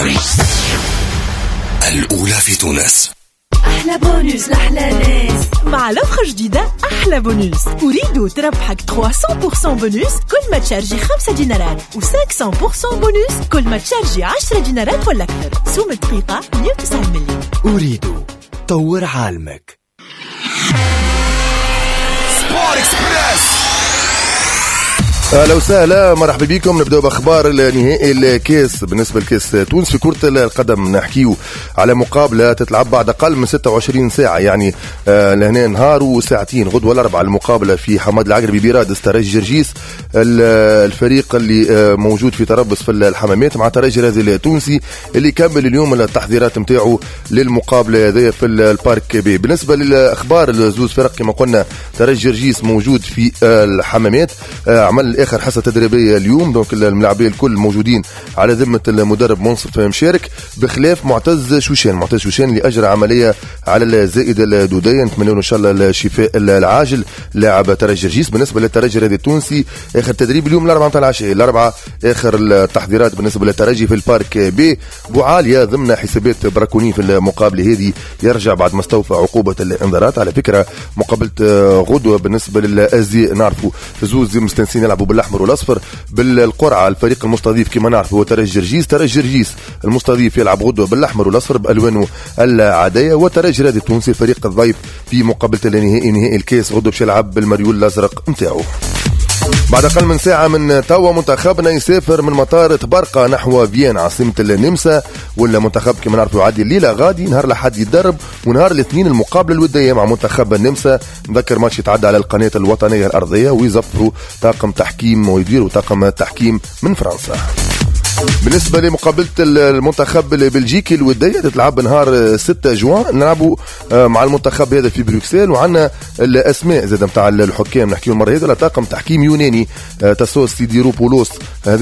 الأولى في تونس. أحلى بونوس لأحلى ناس مع لفخة جديدة. أحلى بونوس أريد تربحك 300% بونوس كل ما تشارجي 5 دينارات و500% بونوس كل ما تشارجي 10 دينارات ولا أكثر. سوم دقيقة 109 مليون. أريد طور عالمك. سبورت إكسبريس. اهلا وسهلا، مرحبا بكم. نبداو باخبار نهائي الكاس. بالنسبه لكاس تونس في كره القدم نحكيو على مقابله تتلعب بعد اقل من 26 ساعه، يعني لهنا نهار وساعتين. غدوه الاربعاء المقابله في حماد العقربي برادس ترجي جرجيس، الفريق اللي موجود في تربص في الحمامات مع ترجي رازي التونسي اللي كمل اليوم التحضيرات نتاعو للمقابله هذه في البارك بي. بالنسبه للاخبار الزوز فرق كما قلنا، ترجي جرجيس موجود في الحمامات، عمل اخر حصه تدريبيه اليوم، دونك الملاعبين الكل موجودين على ذمه المدرب منصف مشارك، بخلاف معتز شوشان اللي اجرى عمليه على الزائد الدوديه. نتمنى له ان شاء الله الشفاء العاجل لاعب ترجي جرجيس. بالنسبه للترجي الرياضي التونسي، اخر تدريب اليوم الاربعاء نتاع العشاء، الاربعاء اخر التحضيرات بالنسبه للترجي في البارك بي. بوعاليا ضمن حسابات براكوني في المقابله هذه يرجع بعد ما استوفى عقوبه الانذارات. على فكره مقابله غدوه بالنسبه للازي نعرفوا زوز مستنسين يلعبوا بالاحمر والاصفر. بالقرعه الفريق المستضيف كما نعرف هو ترجي جرجيس المستضيف يلعب غدوه بالاحمر والاصفر بالوانه العاديه، وترجي الرياضي التونسي الفريق الضيف في مقابله نهائي الكاس غدوه باش يلعب بالمريول الازرق نتاعو. بعد أقل من ساعة من توا منتخبنا يسافر من مطار تبرقة نحو فيينا عاصمة النمسا، ولا منتخب كما نعرفوا يعدي الليلة غادي نهار الأحد يتدرب، ونهار الاثنين المقابلة الودية مع منتخب النمسا. نذكر ماتش يتعدى على القناة الوطنية الأرضية، ويزفروا طاقم تحكيم ويديروا طاقم تحكيم من فرنسا. بالنسبة لمقابلة المنتخب البلجيكي الودية تتلعب نهار 6 جوان، نلعبوا مع المنتخب هذا في بروكسل، وعندنا الأسماء زاد متاع الحكام نحكيو المرة هذا لطاقم تحكيم يوناني، تاسوس سيديروبولوس هذا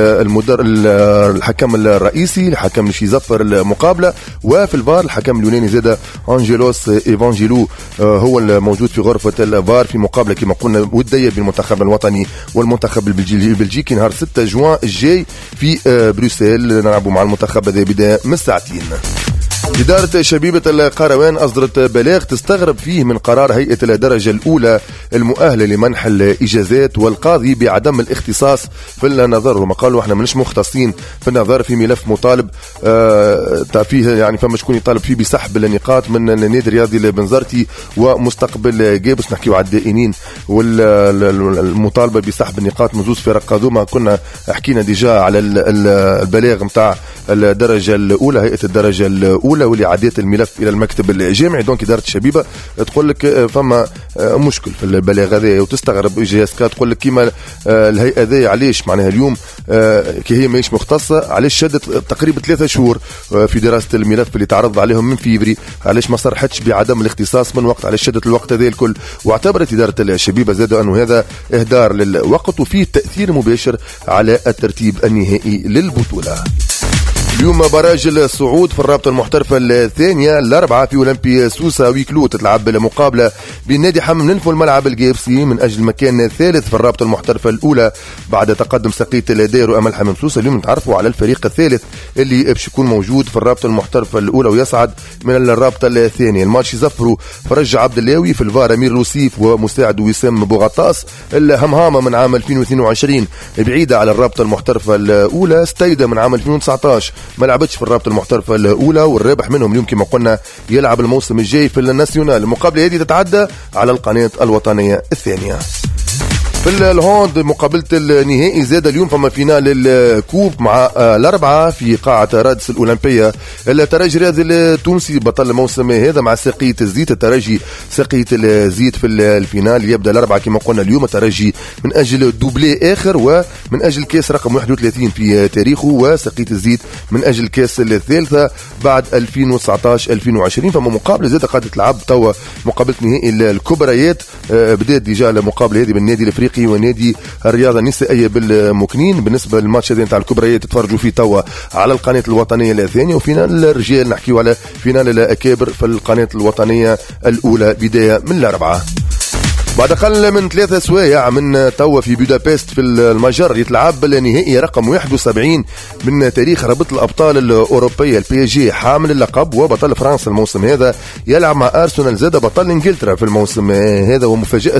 الحكم الرئيسي، الحكم اللي يزفر المقابلة، وفي الفار الحكم اليوناني زاد أنجيلوس إيفانجيلو هو الموجود في غرفة الفار في مقابلة كما قلنا ودية بين المنتخب الوطني والمنتخب البلجيكي نهار 6 جوان الجاي في بروسيل. نلعبوا مع المنتخب هذا بداية من ساعتين. إدارة شبيبة القروان أصدرت بلاغ تستغرب فيه من قرار هيئة الدرجة الأولى المؤهلة لمنح الإجازات والقاضي بعدم الاختصاص في النظر. وما قالوا احنا منش مختصين في النظر في ملف مطالب فيه، يعني فما شكون يطالب فيه بسحب النقاط من النادي الرياضي البنزرتي ومستقبل جابس. نحكيو على الدائنين والمطالبة بسحب النقاط من زوز فرق هذوما. كنا حكينا ديجا على البلاغ متاع الدرجة الأولى، هيئة الدرجة الأولى واللي عديت الملف الى المكتب الجامعي. دونك اداره الشبيبه تقول لك فما مشكل في البلاغ هذا، وتستغرب جهازك تقول لك كيما الهيئه هذه علاش معناها اليوم كي هي ماهيش مختصه، علاش شدت تقريبا 3 شهور في دراسه الملف اللي تعرض عليهم من فيفري، علاش ما صرحتش بعدم الاختصاص من وقت، علاش شدت الوقت هذا الكل. واعتبرت اداره الشبيبه زاد انه هذا اهدار للوقت وفيه تاثير مباشر على الترتيب النهائي للبطوله. اليوم براج الصعود في الرابطة المحترفة الثانية الأربعة في أولمبي سوسة ويكلو تتلعب المقابلة بين نادي حمم ننفو الملعب الجيبسي من أجل المكان الثالث في الرابطة المحترفة الأولى بعد تقدم سقية الدير وأمل حمم سوسة. اليوم نتعرفوا على الفريق الثالث اللي باش يكون موجود في الرابطة المحترفة الأولى ويصعد من الرابطة الثانية. الماتش يزفروا فرج عبد اللاوي في الفار أمير روسيف ومساعد وسام بوغطاس. الهمهامة من عام 2022 بعيدة على الرابطة المحترفة الأولى، ستيدة من عام 2019 ما لعبتش في الرابطة المحترفة الأولى، والرابح منهم اليوم كما قلنا يلعب الموسم الجاي في الناسيونال. المقابلة هذه تتعدى على القناة الوطنية الثانية. في الهوند مقابلة النهائي زاد اليوم فما فينال الكوب مع الأربعة في قاعة رادس الأولمبية. الترجي الرياضي التونسي بطل الموسم هذا مع ساقية الزيت، الترجي ساقية الزيت في الفينال. يبدأ الأربعة كما قلنا اليوم الترجي من أجل دوبلي آخر ومن أجل كاس رقم 31 في تاريخه، وساقية الزيت من أجل كاس الثالثة بعد 2019-2020. فما مقابلة زاد قاعدة تلعب توا مقابلة نهائي الكبريات. بدأت ديجا المقابلة هذه بالنادي الافريقي ونادي الرياضه النسائيه بالمكنين. بالنسبه للماتش هذا نتاع الكبريات تتفرجوا فيه توا على القناه الوطنيه الثانيه، وفينال الرجال نحكيو على فينال الاكابر في القناه الوطنيه الاولى بدايه من الأربعة. بعد أقل من 3 سوايع من توا في بودابست في المجر يتلعب النهائي رقم 71 من تاريخ رابطة الأبطال الأوروبية. البي اس جي حامل اللقب وبطل فرنسا الموسم هذا يلعب مع أرسنال زاد بطل إنجلترا في الموسم هذا. ومفاجأة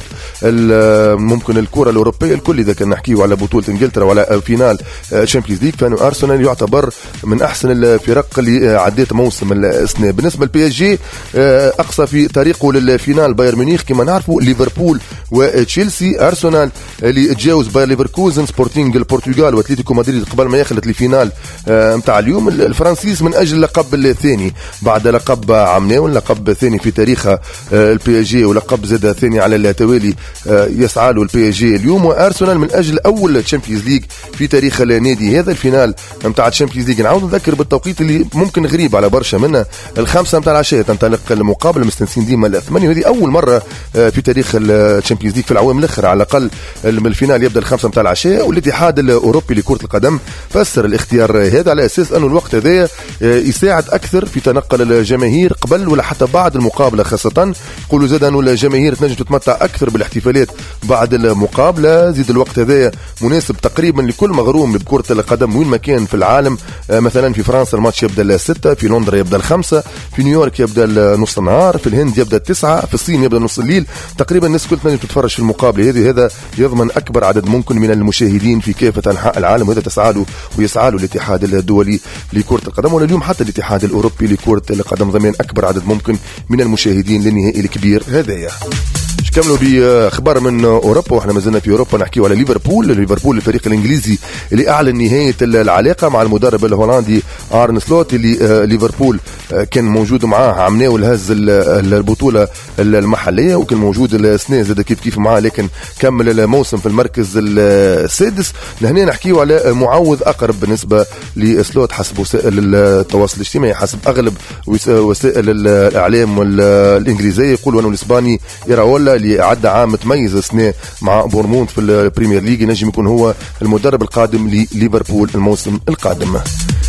ممكن الكرة الأوروبية الكل إذا كان نحكيه على بطولة إنجلترا وعلى فينال تشامبيونز ليج، فإن أرسنال يعتبر من أحسن الفرق اللي عدت موسم السنة. بالنسبة للبي اس جي أقصى في طريقه للفينال بايرن ميونخ كما نعرفوا، ليفربول وتشيلسي. ارسنال اللي تجاوز باير ليفركوزن، سبورتينغ البرتغال واتليتيكو مدريد قبل ما يخلط لفينال نتاع اليوم. الفرنسيس من اجل اللقب الثاني بعد لقب عمناون، لقب ثاني في تاريخ البي اس جي ولقب زاد ثاني على التوالي يسعى له البي اس جي اليوم. وارسنال من اجل اول تشامبيونز ليج في تاريخ النادي هذا. الفينال نتاع الشامبيونز ليج نعاود نذكر بالتوقيت اللي ممكن غريب على برشا منا، 5 نتاع العشاء تنطلق المقابله، مستنسين ديما 8، وهذه اول مره في تاريخ الشامبيونز ليج في العوام الاخر على الاقل الفينال يبدا 5 نتاع العشاء. والاتحاد الاوروبي لكره القدم فسر الاختيار هذا على اساس انه الوقت هذا يساعد اكثر في تنقل الجماهير قبل ولا حتى بعد المقابله، خاصه يقولوا زاد انه الجماهير تنجم تتمتع اكثر بالاحتفالات بعد المقابله. زيد الوقت هذا مناسب تقريبا لكل مغروم بكره القدم وين ما كان في العالم. مثلا في فرنسا الماتش يبدا 6، في لندن يبدا 5، في نيويورك يبدا نص النهار، في الهند يبدا 9، في الصين يبدا نص الليل. تقريبا الناس كل تنجم تتفرج في المقابله هذه. هذا يضمن اكبر عدد ممكن من المشاهدين في كافه انحاء العالم، وهذا تسعى له ويسعى له الاتحاد الدولي لكره القدم، واليوم حتى الاتحاد الاوروبي لكره القدم ضمان اكبر عدد ممكن من المشاهدين للنهائي الكبير هذايا. كملوا باخبار من اوروبا، واحنا ما زلنا في اوروبا نحكيو على ليفربول الفريق الانجليزي اللي اعلن نهايه العلاقه مع المدرب الهولندي ارن سلوت اللي ليفربول كان موجود معاه عمناه والهز البطوله المحليه، وكان موجود السنه زاد كيف معاه، لكن كمل الموسم في المركز السادس. لهنا نحكيو على معوض اقرب بالنسبه لسلوت حسب وسائل التواصل الاجتماعي، حسب اغلب وسائل الاعلام الانجليزيه يقولوا انه الاسباني يراولا اللي عدى عام متميز السنه مع بورموند في البريمير ليج نجم يكون هو المدرب القادم لليفربول الموسم القادم.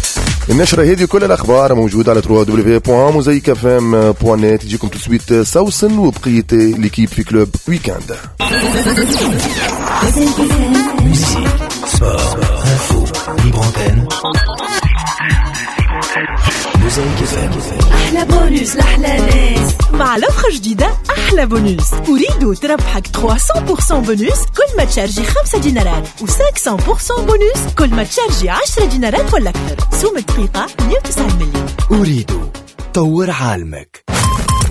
النشرة هذه كل الأخبار موجودة على www.mozaikfm.net. يجيكم تسويت سوسن وبقية ليكيب في كلوب ويكاند. أحلى بونوس لأحلى ناس مع لوحة جديدة أحلى بونوس. أريد تربحك 300% بونوس كل ما تشارجي 5 دينارات و500% بونوس كل ما تشارجي 10 دينارات ولا أكثر. سوم الدقيقة 109 مليون. أريد طور عالمك.